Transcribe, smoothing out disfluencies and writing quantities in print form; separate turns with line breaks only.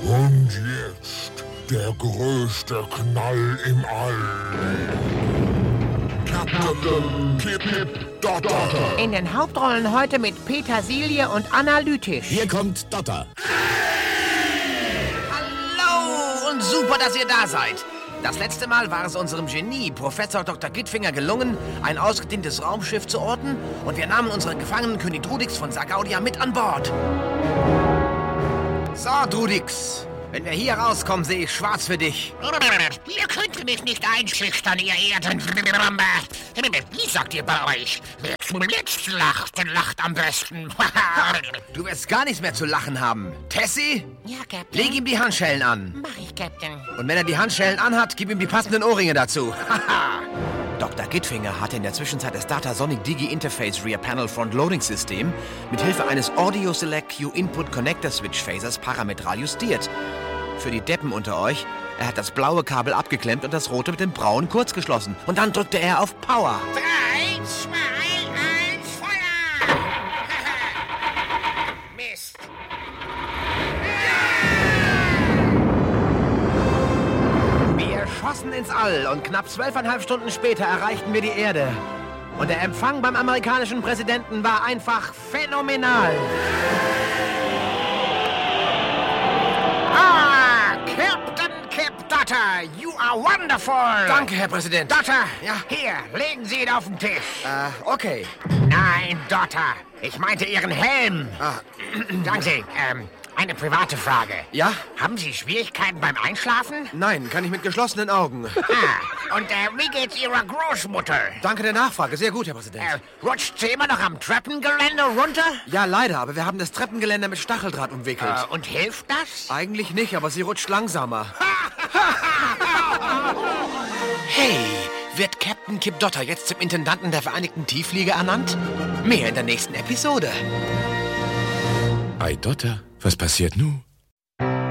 Und jetzt der größte Knall im All. Captain Kip Dotter.
In den Hauptrollen heute mit Petersilie und Analytisch.
Hier kommt Dotter.
Hallo und super, dass ihr da seid. Das letzte Mal war es unserem Genie, Professor Dr. Gittfinger, gelungen, ein ausgedehntes Raumschiff zu orten und wir nahmen unseren Gefangenen König Drudix von Sargaudia mit an Bord. So, Drudix, wenn wir hier rauskommen, sehe ich schwarz für dich.
Ihr könnt mich nicht einschüchtern, ihr Erden. Wie sagt ihr bei euch? Wer zuletzt lacht, lacht am besten.
Du wirst gar nichts mehr zu lachen haben. Tessie?
Ja, Captain.
Leg ihm die Handschellen an.
Mach ich, Captain.
Und wenn er die Handschellen anhat, gib ihm die passenden Ohrringe dazu. Dr. Gittfinger hatte in der Zwischenzeit das Data Sonic Digi Interface Rear Panel Front Loading System mit Hilfe eines Audio Select Q Input Connector Switch Phasers parametral justiert. Für die Deppen unter euch, er hat das blaue Kabel abgeklemmt und das rote mit dem braunen kurz geschlossen. Und dann drückte er auf Power.
3, 2, 1, Feuer! Mist.
Wir schossen ins All und knapp 12,5 Stunden später erreichten wir die Erde. Und der Empfang beim amerikanischen Präsidenten war einfach phänomenal.
Captain Kip Dotter, you are wonderful!
Danke, Herr Präsident.
Dotter,
Ja?
hier, legen Sie ihn auf den Tisch.
Okay.
Nein, Dotter, ich meinte Ihren Helm. Sagen Sie, eine private Frage.
Ja?
Haben Sie Schwierigkeiten beim Einschlafen?
Nein, kann ich mit geschlossenen Augen.
Und wie geht's Ihrer Großmutter?
Danke der Nachfrage. Sehr gut, Herr Präsident.
Rutscht sie immer noch am Treppengeländer runter?
Ja, leider, aber wir haben das Treppengeländer mit Stacheldraht umwickelt.
Und hilft das?
Eigentlich nicht, aber sie rutscht langsamer. Hey, wird Captain Kip Dotter jetzt zum Intendanten der Vereinigten Tiefflieger ernannt? Mehr in der nächsten Episode.
Ei, Dotter, was passiert nun?